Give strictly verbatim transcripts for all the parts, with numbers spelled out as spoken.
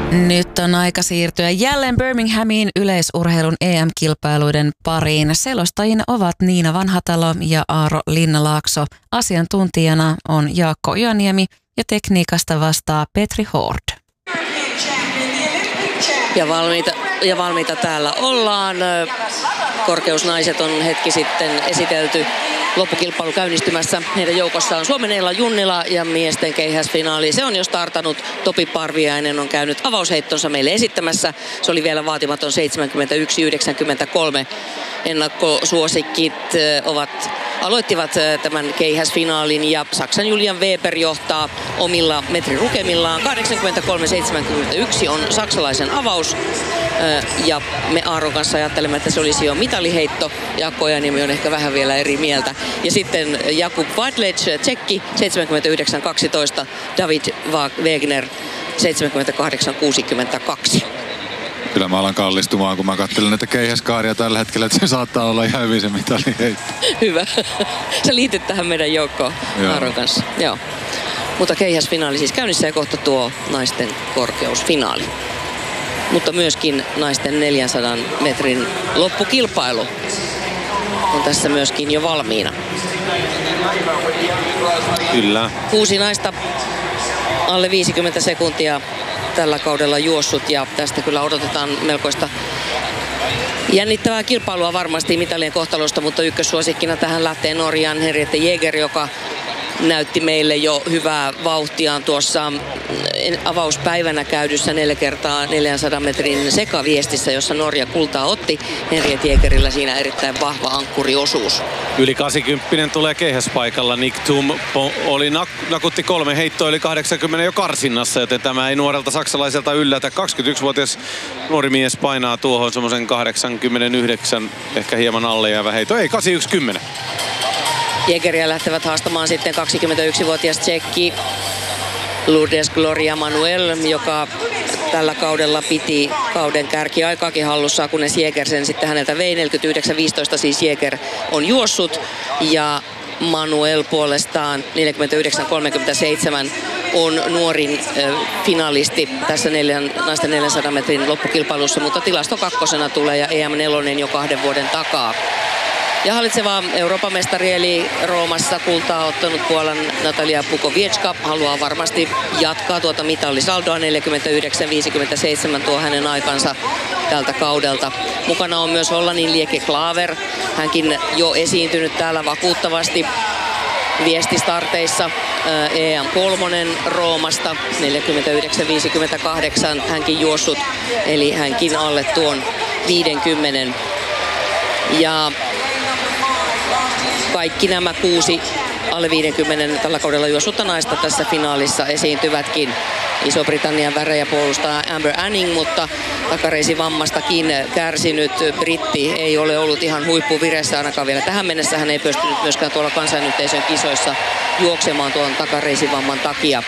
Nyt on aika siirtyä jälleen Birminghamiin yleisurheilun E M-kilpailuiden pariin. Selostajina ovat Niina Vanhatalo ja Aaro Linnalaakso. Asiantuntijana on Jaakko Ojaniemi ja tekniikasta vastaa Petri Hård. Ja valmiita, ja valmiita täällä ollaan. Korkeusnaiset on hetki sitten esitelty. Loppukilpailu käynnistymässä. Heidän joukossaan Suomen Eila Junnila ja miesten keihäsfinaali. Se on jo startannut. Topi Parviainen on käynyt avausheittonsa meille esittämässä. Se oli vielä vaatimaton seitsemänkymmentäyksi yhdeksänkymmentäkolme. Ennakkosuosikkit ovat, aloittivat tämän keihäsfinaalin ja Saksan Julian Weber johtaa omilla metrirukemillaan. kahdeksankymmentäkolme seitsemänkymmentäyksi on saksalaisen avaus. Ja me Aaron kanssa ajattelemme, että se olisi jo mitaliheitto. Jaakko Ojaniemi on ehkä vähän vielä eri mieltä. Ja sitten Jakub Vadlec, tsekki, seitsemänkymmentäyhdeksän kaksitoista. David Wegner, seitsemänkymmentäkahdeksan kuusikymmentäkaksi. Kyllä mä alan kallistumaan, kun mä katselen näitä keihäskaaria tällä hetkellä, että se saattaa olla ihan hyvin se mitaliheitto. Hyvä. Sä liityt tähän meidän joukkoon Aaron kanssa. Joo. Mutta keihäsfinaali siis käynnissä ja kohta tuo naisten korkeusfinaali. Mutta myöskin naisten neljänsadan metrin loppukilpailu on tässä myöskin jo valmiina. Kyllä. Kuusi naista alle viisikymmentä sekuntia tällä kaudella juossut ja tästä kyllä odotetaan melkoista jännittävää kilpailua varmasti mitalien kohtalosta, mutta ykkössuosikkina tähän lähtee Norjan Henriette Jäger, joka näytti meille jo hyvää vauhtiaan tuossa avauspäivänä käydyssä neljä kertaa neljänsadan metrin sekaviestissä, jossa Norja kultaa otti. Henriette Jägerillä siinä erittäin vahva ankkuriosuus. Yli kahdeksankymmentä tulee keihäspaikalla. Nick Thum oli nak- nakutti kolme heittoa yli kahdeksankymmentä jo karsinnassa, joten tämä ei nuorelta saksalaiselta yllätä. kaksikymmentäyksivuotias nuori mies painaa tuohon semmoisen kahdeksankymmentäyhdeksän, ehkä hieman alle jäävä heitto. Ei, kahdeksankymmentäyksi kymmenen. Jägeriä lähtevät haastamaan sitten kaksikymmentäyksivuotias tsekki Lourdes Gloria Manuel, joka tällä kaudella piti kauden kärkiaikaakin hallussaan, kunnes Jäger sen sitten häneltä vei. neljäkymmentäyhdeksän viisitoista siis Jäger on juossut ja Manuel puolestaan neljäkymmentäyhdeksän kolmekymmentäseitsemän on nuorin äh, finalisti tässä neljän, naisten neljänsadan metrin loppukilpailussa, mutta tilasto kakkosena tulee ja E M neljä jo kahden vuoden takaa. Ja hallitseva Euroopan mestari eli Roomassa kultaa ottanut Puolan Natalia Pukowiecka haluaa varmasti jatkaa tuota mitallisaldoa. neljäkymmentäyhdeksän viisikymmentäseitsemän tuo hänen aikansa tältä kaudelta. Mukana on myös Hollannin Lieke Klaver. Hänkin jo esiintynyt täällä vakuuttavasti viestistarteissa. E M kolme Roomasta neljäkymmentäyhdeksän viisikymmentäkahdeksan hänkin juossut, eli hänkin alle tuon viidenkymmenen. Ja kaikki nämä kuusi alle viidenkymmenen tällä kaudella juossutta naista tässä finaalissa esiintyvätkin. Iso-Britannian värejä puolustaa Amber Anning, mutta takareisivammastakin kärsinyt britti ei ole ollut ihan huippuviressä ainakaan vielä tähän mennessä. Hän ei pystynyt myöskään tuolla kansainyhteisön kisoissa juoksemaan tuon takareisivamman takia.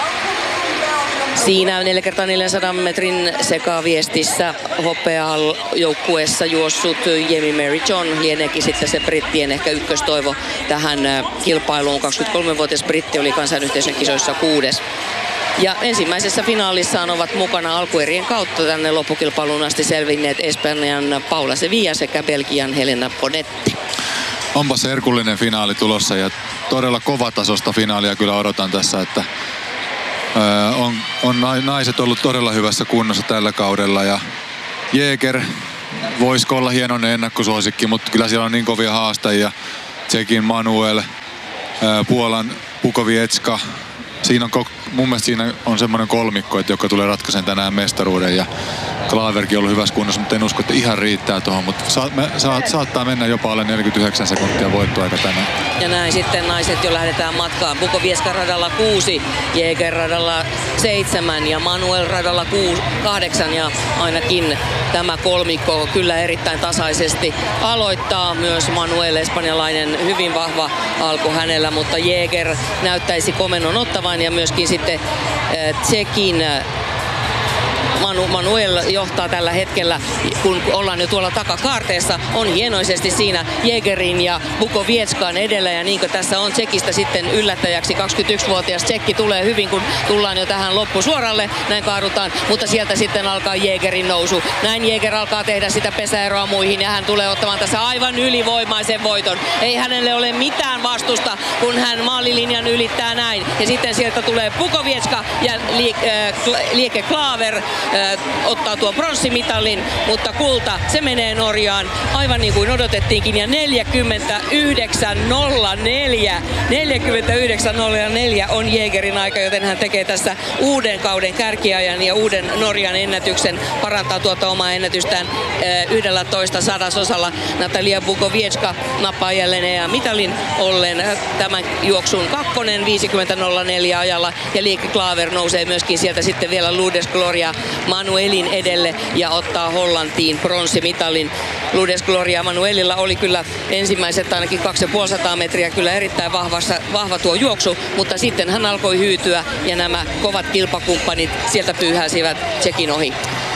Siinä neljä kertaa neljänsadan metrin sekaviestissä hopeajoukkueessa juossut Jamie Mary John lieneekin sitten se brittien ehkä ykköstoivo tähän kilpailuun. kaksikymmentäkolmevuotias britti oli kansainyhteisön kisoissa kuudes. Ja ensimmäisessä finaalissaan ovat mukana alkuerien kautta tänne loppukilpailuun asti selvinneet Espanjan Paula Sevilla sekä Belgian Helena Bonetti. Onpa se herkullinen finaali tulossa ja todella kovatasosta finaalia kyllä odotan tässä, että Öö, on, on naiset ollut todella hyvässä kunnossa tällä kaudella ja Jäger voisiko olla hienoinen ennakkosuosikki, mutta kyllä siellä on niin kovia haastajia. Tsekin Manuel, öö, Puolan Pukowiecka. Siinä on, mun mielestä siinä on semmoinen kolmikko, että joka tulee ratkaisemaan tänään mestaruuden ja Klaverkin on ollut hyvässä kunnossa, mutta en usko, että ihan riittää tuohon, mutta sa, me, sa, saattaa mennä jopa alle neljäkymmentäyhdeksän sekuntia voittoaika tänään. Ja näin sitten naiset jo lähdetään matkaan. Pukowiecka radalla kuusi, Jäger radalla seitsemän ja Manuel radalla kuusi, kahdeksan ja ainakin tämä kolmikko kyllä erittäin tasaisesti aloittaa. Myös Manuel, espanjalainen, hyvin vahva alku hänellä, mutta Jäger näyttäisi komennon ottavan ja myöskin sitten äh, Tsekin Manu, Manuel johtaa tällä hetkellä, kun ollaan jo tuolla takakaarteessa, on hienoisesti siinä Jägerin ja Bukovietskan edellä, ja niin kuin tässä on Tsekistä sitten yllättäjäksi kaksikymmentäyksivuotias Tsekki tulee hyvin, kun tullaan jo tähän loppusuoralle, näin kaadutaan, mutta sieltä sitten alkaa Jägerin nousu. Näin Jäger alkaa tehdä sitä pesäeroa muihin, ja hän tulee ottamaan tässä aivan ylivoimaisen voiton. Ei hänelle ole mitään vastusta, kun hän maalilinjan ylittää näin, ja sitten sieltä tulee Bukovietska ja Lieke Klaver ottaa tuon pronssimitalin, mutta kulta, se menee Norjaan aivan niin kuin odotettiinkin, ja neljäkymmentäyhdeksän nolla neljä neljäkymmentäyhdeksän nolla neljä on Jägerin aika, joten hän tekee tässä uuden kauden kärkiajan ja uuden Norjan ennätyksen, parantaa tuota omaa ennätystään yksitoista sadasosalla. Natalia Bukovietska nappaa jälleen E M-mitalin ollen tämän juoksun kakkonen viisikymmentä nolla neljä ajalla, ja Lieke Klaver nousee myöskin sieltä sitten vielä Lourdes Gloria Manuelin edelle ja ottaa Hollantiin pronssimitalin. Lourdes Gloria Manuelilla oli kyllä ensimmäiset ainakin kaksisataaviisikymmentä metriä kyllä erittäin vahvassa, vahva tuo juoksu, mutta sitten hän alkoi hyytyä ja nämä kovat kilpakumppanit sieltä pyyhäsivät Tsekin ohi.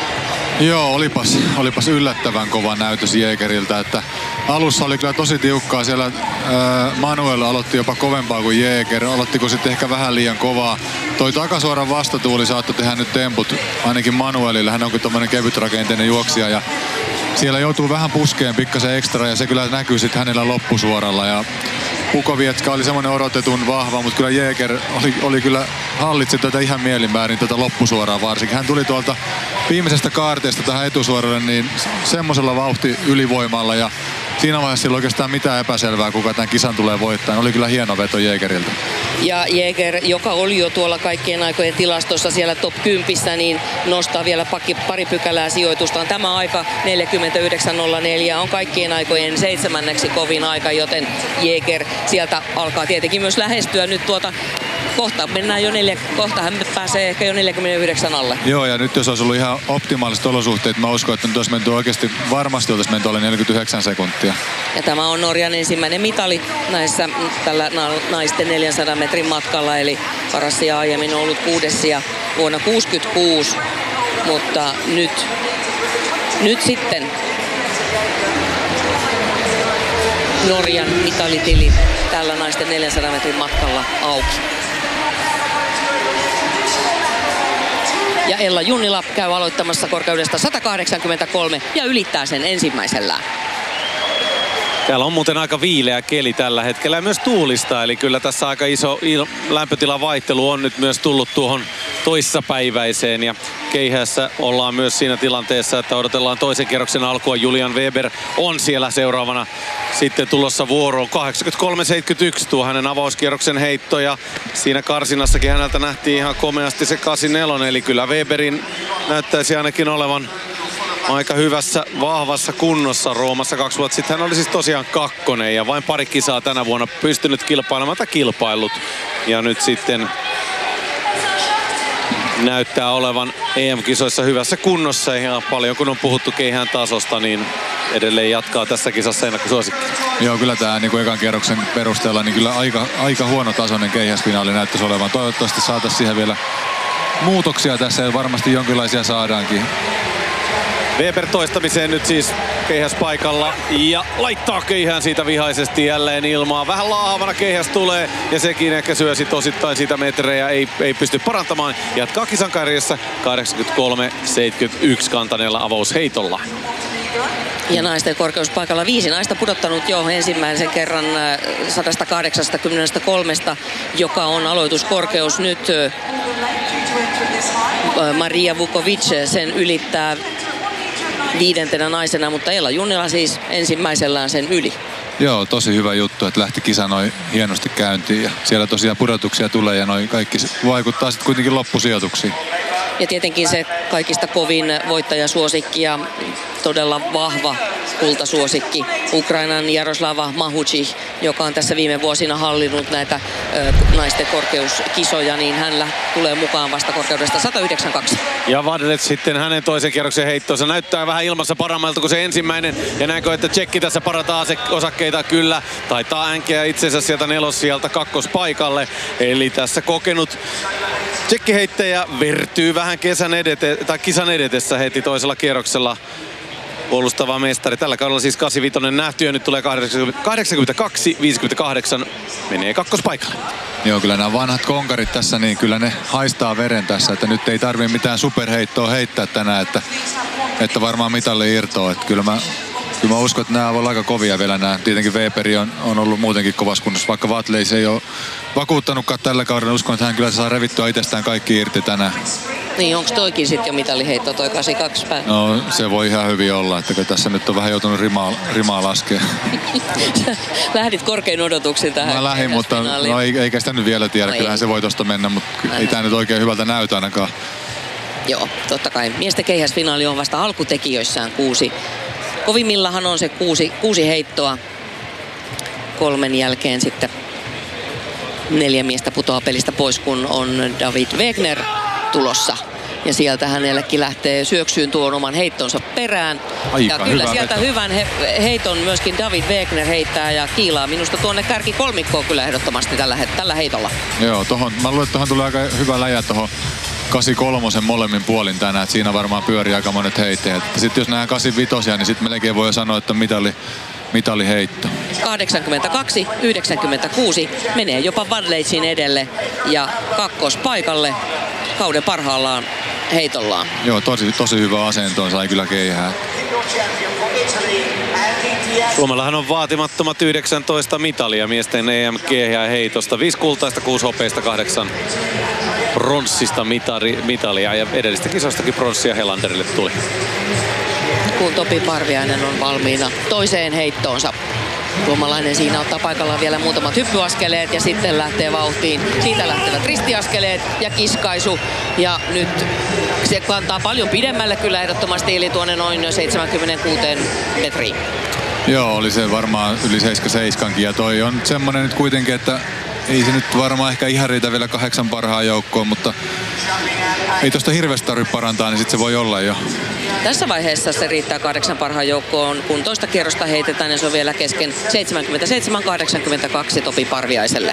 Joo, olipas, olipas yllättävän kova näytös Jägeriltä, että alussa oli kyllä tosi tiukkaa. Siellä ää, Manuel aloitti jopa kovempaa kuin Jäger. Aloittiko sitten ehkä vähän liian kovaa. Toi takasuoran vastatuuli saattoi tehdä nyt temput, ainakin Manuelille. Hän onkin tommonen kevytrakenteinen juoksija ja siellä joutuu vähän puskeen pikkasen ekstra, ja se kyllä näkyy sitten hänellä loppusuoralla. Ja Bukovietska oli semmoinen odotetun vahva, mutta kyllä Jäger oli, oli kyllä hallitsi tätä ihan mielinmäärin tätä loppusuoraa varsinkin. Hän tuli tuolta viimeisestä kaarteesta tähän etusuoralle niin semmoisella vauhti ylivoimalla, ja siinä vaiheessa ei ole oikeastaan mitään epäselvää, kuka tämän kisan tulee voittaa. Oli kyllä hieno veto Jägeriltä. Ja Jäger, joka oli jo tuolla kaikkien aikojen tilastossa siellä top kymmenen, niin nostaa vielä pari pykälää sijoitustaan. Tämä aika neljäkymmentäyhdeksän nolla neljä on kaikkien aikojen seitsemänneksi kovin aika, joten Jäger sieltä alkaa tietenkin myös lähestyä nyt tuota. Kohta mennään jo neljä, kohta hän pääsee ehkä jo neljäkymmentäyhdeksän alle. Joo, ja nyt jos olisi ollut ihan optimaaliset olosuhteet, mä uskon, että nyt olisi menty oikeasti, varmasti olisi menty alle neljäkymmentäyhdeksän sekuntia. Ja tämä on Norjan ensimmäinen mitali näissä tällä naisten neljänsadan metrin matkalla, eli Karassia aiemmin on ollut kuudessia vuonna kuusikymmentäkuusi, mutta nyt, nyt sitten Norjan mitalitili tällä naisten neljänsadan metrin matkalla auki. Ja Ella Junnila käy aloittamassa korkeudesta sata kahdeksankymmentäkolme ja ylittää sen ensimmäisellään. Täällä on muuten aika viileä keli tällä hetkellä ja myös tuulista, eli kyllä tässä aika iso lämpötilan vaihtelu on nyt myös tullut tuohon toissapäiväiseen, ja keihässä ollaan myös siinä tilanteessa, että odotellaan toisen kierroksen alkua. Julian Weber on siellä seuraavana sitten tulossa vuoroon. kahdeksankymmentäkolme seitsemänkymmentäyksi tuo hänen avauskierroksen heitto, ja siinä karsinassakin häneltä nähtiin ihan komeasti se kahdeksankymmentäneljä, eli kyllä Weberin näyttäisi ainakin olevan aika hyvässä, vahvassa kunnossa. Roomassa kaksi vuotta sitten hän oli siis tosiaan kakkonen ja vain pari kisaa tänä vuonna pystynyt kilpailemaan tai kilpailut. Ja nyt sitten näyttää olevan E M-kisoissa hyvässä kunnossa, ja paljon kun on puhuttu keihään tasosta, niin edelleen jatkaa tässä kisassa ennakkosuosikki. Joo, kyllä tämä niin kuin ekan kierroksen perusteella niin kyllä aika, aika huono tasoinen keihäsfinaali näyttäisi olevan. Toivottavasti saataisiin siihen vielä muutoksia tässä, ja varmasti jonkinlaisia saadaankin. Weber toistamiseen nyt siis keihäspaikalla ja laittaa keihään siitä vihaisesti jälleen ilmaan. Vähän laahavana keihäs tulee ja sekin ehkä syö sit osittain siitä metrejä, ei, ei pysty parantamaan. Jatkaa kisan kärjessä kahdeksankymmentäkolme seitsemänkymmentäyksi kantaneella avausheitolla. Ja naisten korkeuspaikalla viisi naista pudottanut jo ensimmäisen kerran sata kahdeksankymmentäkolme, joka on aloituskorkeus nyt. Maria Vukovic sen ylittää viidentenä naisena, mutta Ella Junnila siis ensimmäisellään sen yli. Joo, tosi hyvä juttu, että lähti kisa noin hienosti käyntiin, ja siellä tosiaan pudotuksia tulee ja noin kaikki vaikuttaa sitten kuitenkin loppusijoituksiin. Ja tietenkin se kaikista kovin voittajasuosikki ja todella vahva kultasuosikki, Ukrainan Jaroslava Mahuchi, joka on tässä viime vuosina hallinnut näitä ö, naisten korkeuskisoja, niin hän tulee mukaan vasta korkeudesta sata yhdeksänkymmentäkaksi. Ja Vadlet sitten hänen toisen kierroksen heittonsa näyttää vähän ilmassa paremmalta kuin se ensimmäinen. Ja näinkö, että Tsekki tässä parataa osakkeita? Kyllä. Taitaa änkeä itsensä sieltä nelossijalta kakkospaikalle. Eli tässä kokenut Tsekkiheittäjä vertyy vähän kesän edete, tai kisan edetessä heti toisella kierroksella. Puolustava mestari. Tällä kaudella siis kahdeksankymmentäviisi nähty ja nyt tulee kahdeksankymmentäkaksi viisikymmentäkahdeksan. Menee kakkospaikalle. Joo, kyllä nämä vanhat konkarit tässä, niin kyllä ne haistaa veren tässä. Että nyt ei tarvitse mitään superheittoa heittää tänään, että, että varmaan mitalle irtoaa. Että kyllä mä, kyllä mä uskon, että nämä voi olla aika kovia vielä nämä. Tietenkin Weberi on, on ollut muutenkin kovassa kunnossa. Vaikka Watley ei ole vakuuttanutkaan tällä kaudella. Uskon, että hän kyllä saa revittyä itsestään kaikki irti tänään. Niin, onko toikin sitten jo mitaliheitto, toi kahdeksankymmentäkaksi päin? No, se voi ihan hyvin olla, että tässä nyt on vähän joutunut rimaa, rimaa laskea. Lähdit korkein odotuksin tähän. Mä lähdin, mutta no, eikä sitä nyt vielä tiedä. No kyllähän ei. Se voi tosta mennä, mutta Näin. Ei tää nyt oikein hyvältä näytä ainakaan. Joo, totta kai. Miesten keihäsfinaali on vasta alkutekijöissään kuusi. Kovimmillahan on se kuusi, kuusi heittoa. Kolmen jälkeen sitten neljä miestä putoaa pelistä pois, kun on David Wegner tulossa. Ja sieltä hänellekin lähtee syöksyyn tuon oman heittonsa perään. Aika ja kyllä sieltä veto. hyvän he, heiton myöskin David Wegner heittää ja kiilaa minusta tuonne kärki kolmikkoon kyllä ehdottomasti tällä, tällä heitolla. Joo, tohon, mä luulen, että tuohon tulee aika hyvä läjä tuohon kahdeksankymmentäkolme molemmin puolin tänään. Että siinä varmaan pyörii aika monet heitteet. Sitten jos nähdään kahdeksankymmentäviisi, niin sitten melkein voi sanoa, että mitali, mitaliheitto. kahdeksankymmentäkaksi yhdeksänkymmentäkuusi menee jopa Wadleysin edelle ja kakkospaikalle kauden parhaallaan heitollaan. Joo, tosi, tosi hyvä asento, sai kyllä keihää. Suomellahan on vaatimattomat yhdeksäntoista mitalia miesten E M-keihäheitosta. Viisi kultaista, kuusi hopeista, kahdeksan pronssista mitari, mitalia ja edellistä kisostakin pronssia Helanderille tuli. Kun Topi Parviainen on valmiina toiseen heittoonsa. Suomalainen siinä ottaa paikallaan vielä muutamat hyppyaskeleet ja sitten lähtee vauhtiin. Siitä lähtevät ristiaskeleet ja kiskaisu. Ja nyt se kantaa paljon pidemmälle kyllä ehdottomasti, eli tuonne noin seitsemänkymmentäkuusi metriin. Joo, oli se varmaan yli seitsemänkymmentäseitsemänkin ja toi on semmonen nyt kuitenkin, että ei se nyt varmaan ehkä ihan riitä vielä kahdeksan parhaan joukkoon, mutta ei tosta hirveästi tarvitse parantaa, niin sit se voi olla jo. Tässä vaiheessa se riittää kahdeksan parhaan joukkoon, kun toista kierrosta heitetään ja se on vielä kesken seitsemänkymmentäseitsemän kahdeksankymmentäkaksi Topi Parviaiselle.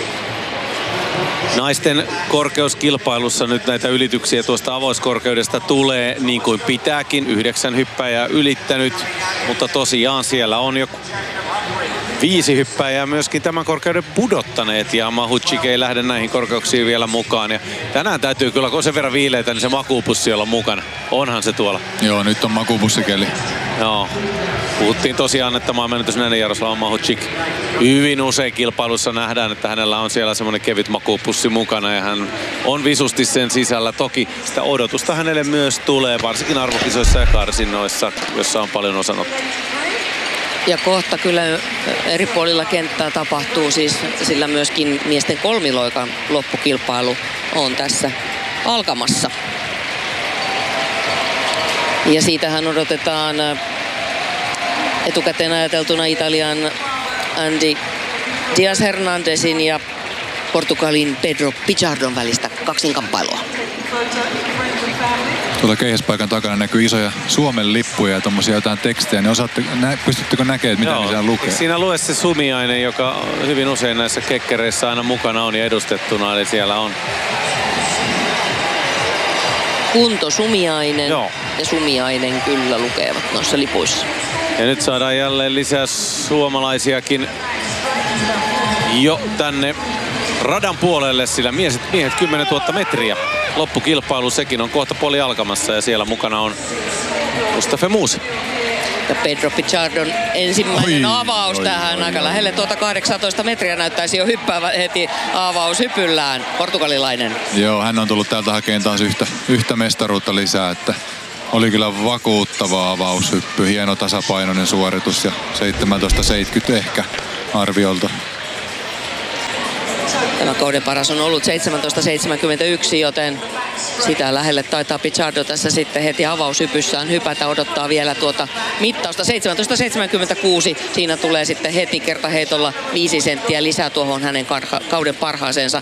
Naisten korkeuskilpailussa nyt näitä ylityksiä tuosta avauskorkeudesta tulee niin kuin pitääkin. Yhdeksän hyppäjää ylittänyt, mutta tosiaan siellä on jo viisi hyppäjää myöskin tämän korkeuden pudottaneet ja Mahuchik ei lähde näihin korkeuksiin vielä mukaan. Ja tänään täytyy kyllä, kun on sen verran viileitä, niin se makuupussi olla mukana. Onhan se tuolla. Joo, nyt on makuupussikeli. Joo. Puhuttiin tosiaan, että maanmenetys näin Jaroslav Mahuchik hyvin usein kilpailussa nähdään, että hänellä on siellä semmoinen kevyt makuupussi mukana ja hän on visusti sen sisällä. Toki sitä odotusta hänelle myös tulee, varsinkin arvokisoissa ja karsinnoissa, jossa on paljon osanottoa. Ja kohta kyllä eri puolilla kenttää tapahtuu siis, sillä myöskin miesten kolmiloikan loppukilpailu on tässä alkamassa. Ja siitähän odotetaan etukäteen ajateltuna Italian Andy Diaz Hernandezin ja Portugalin Pedro Pichardon välistä kaksinkamppailua. Tuolla keihäspaikan takana näkyy isoja Suomen lippuja ja tommosia jotain tekstejä. Niin osaatte, nä, pystyttekö näkemään, mitä Joo, siinä lukee? Siinä lue se Sumiainen, joka hyvin usein näissä kekkereissä aina mukana on ja edustettuna. Eli siellä on Kunto Sumiainen Joo. ja Sumiainen kyllä lukevat noissa lipuissa. Ja nyt saadaan jälleen lisää suomalaisiakin jo tänne radan puolelle, sillä miehet, miehet kymmenentuhatta metriä. Loppukilpailu sekin on kohta puoli alkamassa ja siellä mukana on Mustafa Muusi. Ja Pedro Pichardon ensimmäinen oi, avaus oi, tähän. oi, Aika oi. lähelle tuota kahdeksantoista metriä näyttäisi jo hyppäävä heti avaushypyllään. Portugalilainen. Joo, hän on tullut täältä hakemaan taas yhtä, yhtä mestaruutta lisää, että oli kyllä vakuuttava avaushyppy. Hieno tasapainoinen suoritus ja seitsemäntoista seitsemänkymmentä ehkä arviolta. Tämä kauden paras on ollut seitsemäntoista seitsemänkymmentäyksi, joten sitä lähelle taitaa Pichardo tässä sitten heti avaushypyssään hypätä. Odottaa vielä tuota mittausta seitsemäntoista seitsemänkymmentäkuusi. Siinä tulee sitten heti kertaheitolla viisi senttiä lisää tuohon hänen kauden parhaaseensa.